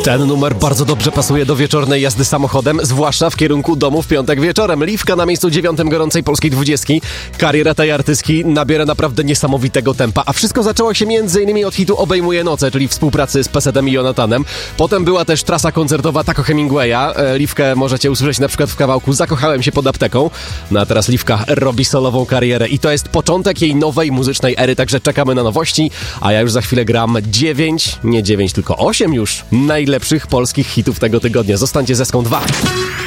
Ten numer bardzo dobrze pasuje do wieczornej jazdy samochodem, zwłaszcza w kierunku domu w piątek wieczorem. Liwka na miejscu 9 gorącej polskiej 20. Kariera tej artystki nabiera naprawdę niesamowitego tempa, a wszystko zaczęło się m.in. od hitu Obejmuje noce, czyli współpracy z Pesetem i Jonatanem. Potem była też trasa koncertowa Taco Hemingwaya. Liwkę możecie usłyszeć na przykład w kawałku Zakochałem się pod apteką. No a teraz Liwka robi solową karierę i to jest początek jej nowej muzycznej ery, także czekamy na nowości, a ja już za chwilę gram 9, nie 9, tylko 8 już najlepszych polskich hitów tego tygodnia. Zostańcie ze Ską 2.